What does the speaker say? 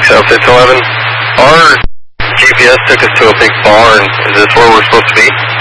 South 611. Our GPS took us to a big barn. Is this where we're supposed to be?